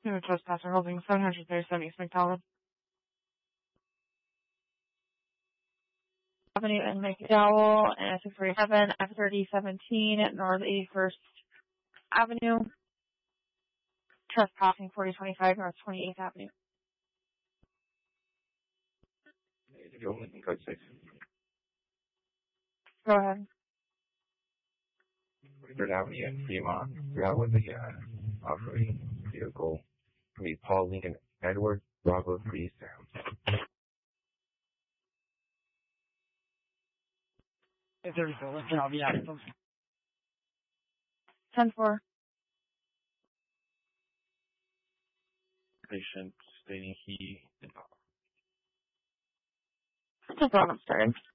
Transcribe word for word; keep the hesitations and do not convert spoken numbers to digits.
No trespasser holding seven hundred thirty-seven East McDowell Avenue in McDowell, and six forty-seven F thirty seventeen North eighty-first Avenue. Trespassing forty twenty-five North twenty-eighth Avenue. Go ahead. Third Avenue at Fremont. You're out with the uh, operating vehicle. Meet Paul Lincoln Edward Bravo three Sam. If there's a lift, I'll be out of them. ten four. Patient stating he did not. Just run upstairs.